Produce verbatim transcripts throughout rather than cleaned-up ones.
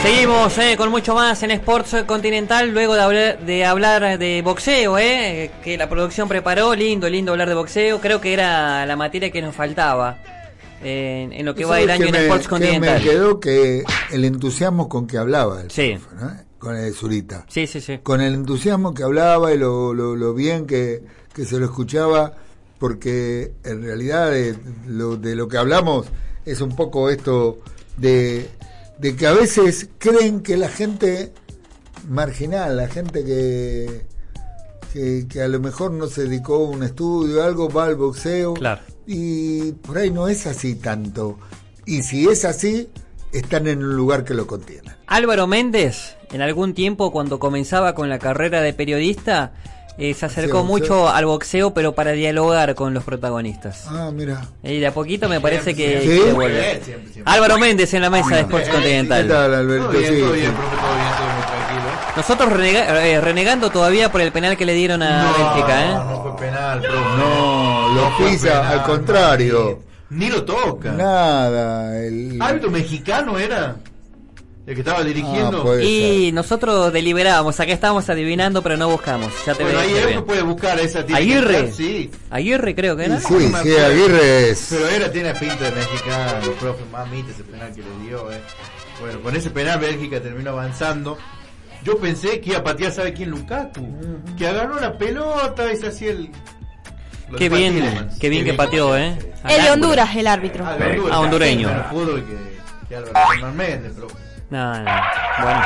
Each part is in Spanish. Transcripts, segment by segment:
Seguimos eh, con mucho más en Sports Continental, luego de hablar de, hablar de boxeo, eh, que la producción preparó. Lindo, lindo hablar de boxeo. Creo que era la materia que nos faltaba eh, en lo que va del año en me, Sports Continental. Me quedó que el entusiasmo con que hablaba el sí. profe, ¿no? Con el Zurita. Sí, sí, sí. Con el entusiasmo que hablaba y lo, lo, lo bien que, que se lo escuchaba, porque en realidad de lo, de lo que hablamos es un poco esto de, de que a veces creen que la gente marginal, la gente que, que, que a lo mejor no se dedicó a un estudio, algo, va al boxeo, claro. Y por ahí no es así tanto. Y si es así, están en un lugar que lo contiene. Álvaro Méndez, en algún tiempo cuando comenzaba con la carrera de periodista, eh, se acercó sí, mucho sí. al boxeo, pero para dialogar con los protagonistas. Ah, mira. Y de a poquito me parece que, ¿Sí? que vuelve. Siempre, siempre, siempre. Álvaro Méndez en la mesa de Sports Continental. ¿Qué tal, Alberto? Todo bien, sí, todo sí. bien, profe, todo bien, todo muy tranquilo. Nosotros renega- eh, renegando todavía por el penal que le dieron a no, Bélgica, ¿eh? No, no fue penal, profe. No, lo no fue pisa, penal, al contrario. Ni, ni lo toca. Nada. El... ¿Árbitro mexicano era? El que estaba dirigiendo. Ah, puede y ser. nosotros deliberábamos, acá estábamos adivinando, pero no buscamos. Ya te bueno, ves, ahí bien. uno puede buscar esa. Aguirre. Que, sí. Aguirre creo que era. Sí, sí, sí, Aguirre es. Pero era, tiene pinta de mexicano, profe, mamita ese penal que le dio, eh. Bueno, con ese penal Bélgica terminó avanzando. Yo pensé que iba a patear, ¿sabe quién? Lukaku. Uh-huh. Que agarró la pelota y se hacía el... Qué bien, qué bien, qué bien que pateó, ¿eh? El de Honduras, el árbitro. Ah, de Honduras. Ah, hondureño. El fútbol que, que Álvaro Fernández, pero... No, no, bueno.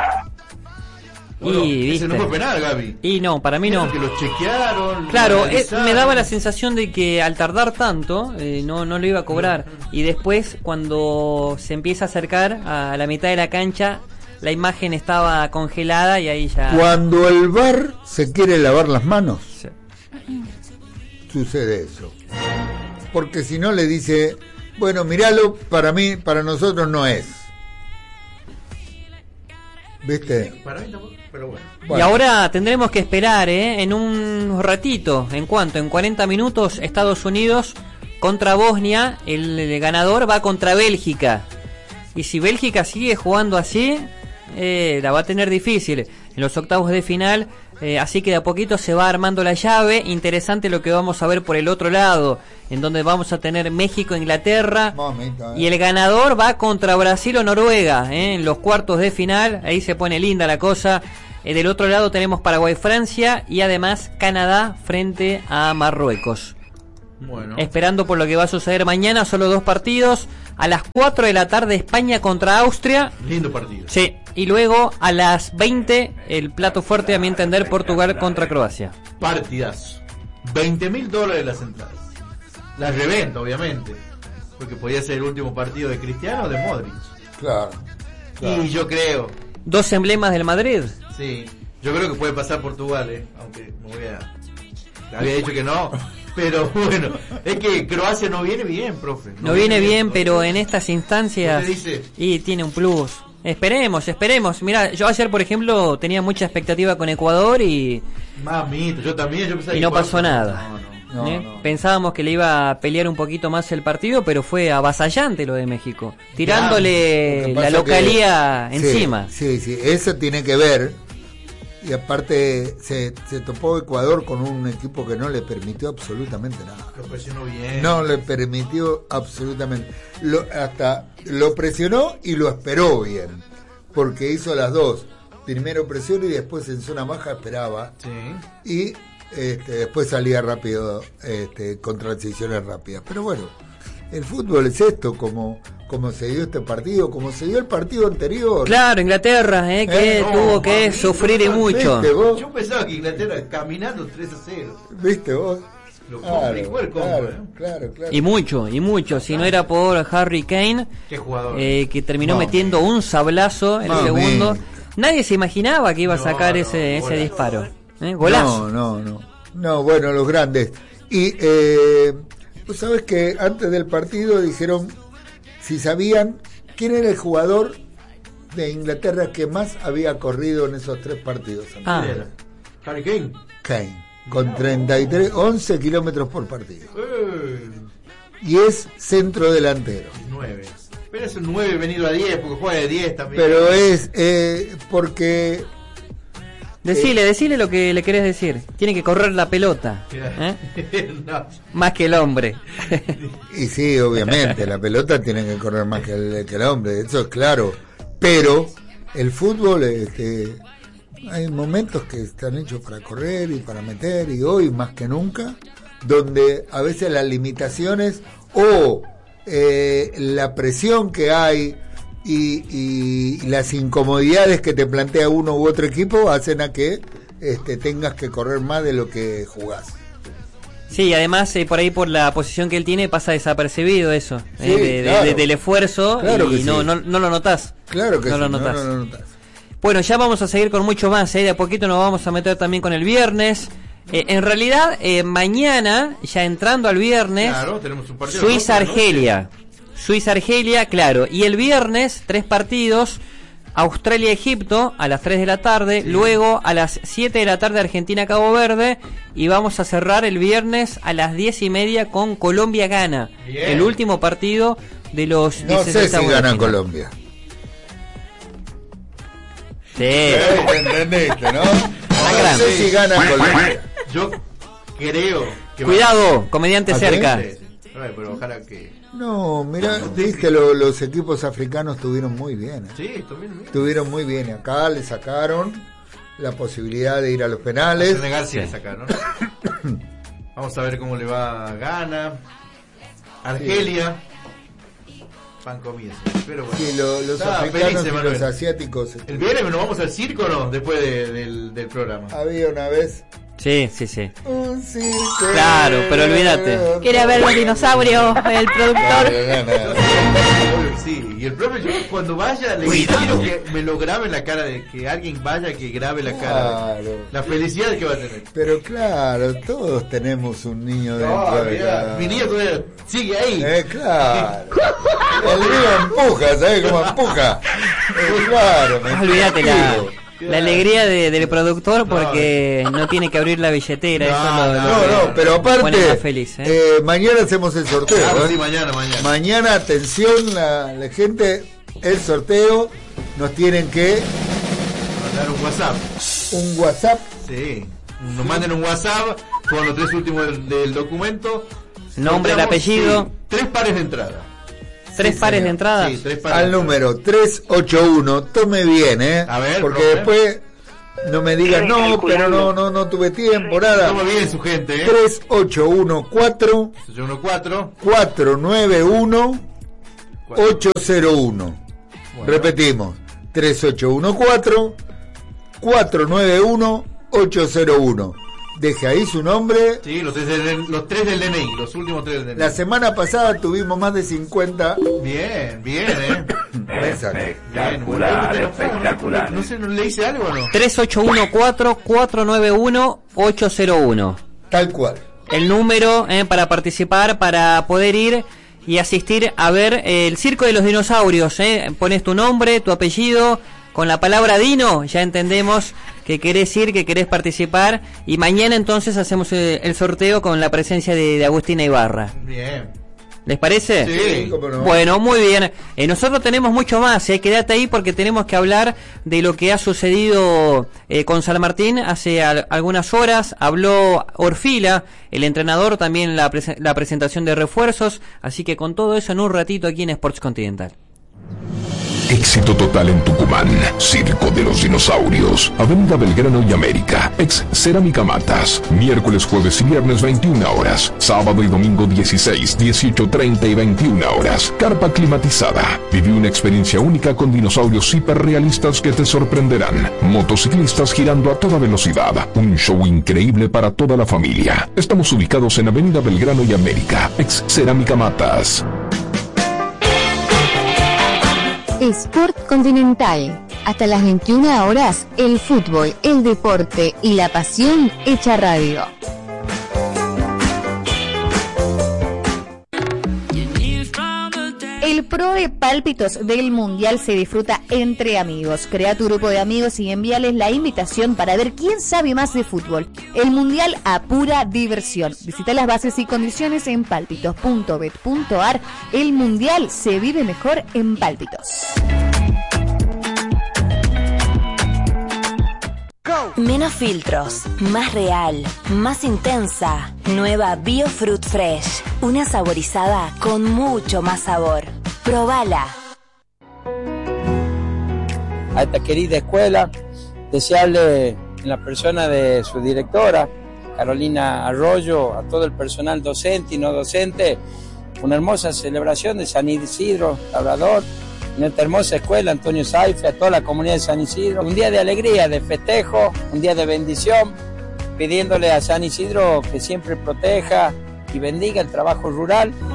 Bueno, y, ese ¿viste? no fue penal, Gaby. Y no, para mí no. Que los chequearon. Claro, es, me daba la sensación de que al tardar tanto, eh, no, no lo iba a cobrar. Y después, cuando se empieza a acercar a la mitad de la cancha, la imagen estaba congelada y ahí ya... Cuando el V A R se quiere lavar las manos, sí. sucede eso. Porque si no le dice, bueno, míralo, para mí, para nosotros no es. ¿Viste? Para mí tampoco, pero bueno. Y ahora tendremos que esperar, ¿eh? En un ratito, ¿en cuánto? En cuarenta minutos, Estados Unidos contra Bosnia, el, el ganador va contra Bélgica. Y si Bélgica sigue jugando así, eh, la va a tener difícil en los octavos de final. Eh, así que de a poquito se va armando la llave. Interesante lo que vamos a ver por el otro lado, en donde vamos a tener México, Inglaterra, Mamita, eh. y el ganador va contra Brasil o Noruega, eh, en los cuartos de final. Ahí se pone linda la cosa. Eh, del otro lado tenemos Paraguay, Francia y además Canadá frente a Marruecos. Bueno. Esperando por lo que va a suceder mañana, solo dos partidos. A las cuatro de la tarde España contra Austria. Lindo partido. Sí, y luego a las veinte el plato fuerte, a mi entender, Portugal contra Croacia. Partidazo. veinte mil dólares las entradas. Las reventa, obviamente. Porque podía ser el último partido de Cristiano o de Modric. Claro, claro. Y yo creo... Dos emblemas del Madrid. Sí, yo creo que puede pasar Portugal, eh, aunque me voy a... Había dicho que no, pero bueno, es que Croacia no viene bien, profe. No, no viene bien, bien pero en estas instancias... Dice? Y tiene un plus. Esperemos, esperemos. Mira, yo ayer, por ejemplo, tenía mucha expectativa con Ecuador y... Mamito, yo también, yo pensaba y no Ecuador, pasó nada. No, no. No, ¿Eh? no. Pensábamos que le iba a pelear un poquito más el partido, pero fue avasallante lo de México, tirándole Lo que la pasa localía que, encima. Sí, sí, sí, eso tiene que ver. Y aparte se, se topó Ecuador con un equipo que no le permitió absolutamente nada. Lo presionó bien. No le permitió absolutamente. Lo, hasta lo presionó y lo esperó bien, porque hizo las dos. Primero presión y después en zona baja esperaba. Sí. Y este, después salía rápido, este, con transiciones rápidas. Pero bueno, el fútbol es esto, como, como se dio este partido, como se dio el partido anterior. Claro, Inglaterra, eh, que Eh, tuvo no, que mami, sufrir y no, mucho. ¿Viste vos? Yo pensaba que Inglaterra caminando tres a cero. ¿Viste vos? Lo compra y fue el combo, claro, ¿eh? claro, claro. Y mucho, y mucho. Si no era por Harry Kane, Qué jugador. eh, que terminó Mami. metiendo un sablazo en el Mami. segundo. Nadie se imaginaba que iba a No, sacar no, ese, ese golazo. disparo. ¿Eh? Golazo. No, no, no. No, bueno, los grandes. Y eh, tú sabes que antes del partido dijeron si sabían quién era el jugador de Inglaterra que más había corrido en esos tres partidos. Ah. ¿Quién era? Harry Kane. Kane, con treinta y tres, once kilómetros por partido. Eh, Y es centro delantero. nueve. Pero es un nueve venido a diez, porque juega de diez también. Pero es eh, porque... Decile, eh, decile lo que le querés decir. Tiene que correr la pelota, ¿eh? No. Más que el hombre. Y sí, obviamente, la pelota tiene que correr más que el, que el hombre, eso es claro. Pero el fútbol, este, hay momentos que están hechos para correr y para meter, y hoy más que nunca, donde a veces las limitaciones o eh, la presión que hay y, y las incomodidades que te plantea uno u otro equipo hacen a que este, tengas que correr más de lo que jugás. Sí, además eh, por ahí por la posición que él tiene pasa desapercibido eso, Sí, eh, de, claro. de, de, del esfuerzo, Claro y que no, sí. no, no lo notás. Claro que no sí, lo no, notás. no lo notás. Bueno, ya vamos a seguir con mucho más, ¿eh? De a poquito nos vamos a meter también con el viernes. Eh, en realidad, eh, mañana, ya entrando al viernes, Claro, tenemos un partido Suiza-Argelia. Suiza-Argelia, claro. Y el viernes, tres partidos. Australia-Egipto a las tres de la tarde. Sí. Luego a las siete de la tarde Argentina-Cabo Verde. Y vamos a cerrar el viernes a las diez y media con Colombia-Gana. El último partido de los No sé si gana Colombia. Sí. ¿Entendiste, no? No sé si gana Colombia. Yo creo que Cuidado, va... comediante cerca. Sí, sí. Ay, pero ojalá que... No, mira, viste, lo, los equipos africanos estuvieron muy bien. ¿eh? Sí, estuvieron bien. Estuvieron muy bien. Acá le sacaron la posibilidad de ir a los penales. A Senegal sí le sacaron. Vamos a ver cómo le va a Ghana. Argelia. Sí. Pan comienzo. Pero bueno. Sí, lo, los ah, africanos feliz, y los asiáticos. ¿El viernes nos vamos al circo o no? Después de, del, del programa. Había una vez... Sí, sí, sí. Un circo. Claro, pero olvídate. Quiere ver los dinosaurios, el productor. Sí, y el propio, yo cuando vaya le quiero que me lo grabe la cara, de que alguien vaya que grabe la cara. Claro. La felicidad que va a tener. Pero claro, todos tenemos un niño dentro No, de mira, cada... mi niño todavía sigue ahí. Eh, claro. El niño empuja, ¿sabes cómo empuja? Eh, claro, me Olvídate la, explico. la alegría de, del productor porque no, no tiene que abrir la billetera. No, eso lo, No, lo, no, pero pone más aparte, feliz, ¿eh? eh, mañana hacemos el sorteo. Ah, ¿eh? sí, mañana, mañana. Mañana, atención, la, la gente, el sorteo, nos tienen que Mandar un WhatsApp. un WhatsApp. Sí, nos manden un WhatsApp con los tres últimos del, del documento. Nombre, el Sorteamos, apellido. sí, tres pares de entrada. Tres sí, pares señor. de entradas. Sí, tres pares Al de entrada. número tres ocho uno, tome bien, ¿eh? A ver, porque profe. después no me digan, no, pero no, no, no tuve tiempo, nada. Toma bien su gente, ¿eh? tres ocho uno cuatro uno cuatro cuatro nueve uno ocho cero uno. Bueno. Repetimos, tres ocho uno cuatro cuatro nueve uno ocho cero uno. Deje ahí su nombre. Sí, los tres, del, los tres del D N I, los últimos tres del D N I. La semana pasada tuvimos más de cincuenta Bien, bien, ¿eh? mensajes. Bien, bueno, espectacular. No sé, ¿no le dice algo o no? tres ocho uno cuatro cuatro nueve uno ocho cero uno. Tal cual. El número eh, para participar, para poder ir y asistir a ver eh, el Circo de los Dinosaurios. Eh. Pones tu nombre, tu apellido, con la palabra Dino, ya entendemos que querés ir, que querés participar. Y mañana entonces hacemos el, el sorteo con la presencia de, de Agustina Ibarra. Bien. ¿Les parece? Sí. ¿Cómo no? Bueno, muy bien. Eh, nosotros tenemos mucho más, eh. Quédate ahí porque tenemos que hablar de lo que ha sucedido eh, con San Martín hace al, algunas horas. Habló Orfila, el entrenador, también la, prese- la presentación de refuerzos. Así que con todo eso en un ratito aquí en Sports Continental. Éxito total en Tucumán. Circo de los Dinosaurios. Avenida Belgrano y América. Ex Cerámica Matas. Miércoles, jueves y viernes veintiuna horas. Sábado y domingo dieciséis, dieciocho, treinta y veintiuna horas. Carpa climatizada. Viví una experiencia única con dinosaurios hiperrealistas que te sorprenderán. Motociclistas girando a toda velocidad. Un show increíble para toda la familia. Estamos ubicados en Avenida Belgrano y América. Ex Cerámica Matas. Sport Continental. Hasta las veintiuna horas, el fútbol, el deporte y la pasión hecha radio. El Pro de Pálpitos del Mundial se disfruta entre amigos. Crea tu grupo de amigos y envíales la invitación para ver quién sabe más de fútbol. El Mundial a pura diversión. Visita las bases y condiciones en pálpitos punto bet punto ar. El Mundial se vive mejor en Pálpitos. Menos filtros, más real, más intensa. Nueva Biofruit Fresh. Una saborizada con mucho más sabor. Probala. A esta querida escuela, desearle en la persona de su directora, Carolina Arroyo, a todo el personal docente y no docente, una hermosa celebración de San Isidro Labrador, en esta hermosa escuela Antonio Saife, a toda la comunidad de San Isidro. Un día de alegría, de festejo, un día de bendición, pidiéndole a San Isidro que siempre proteja y bendiga el trabajo rural.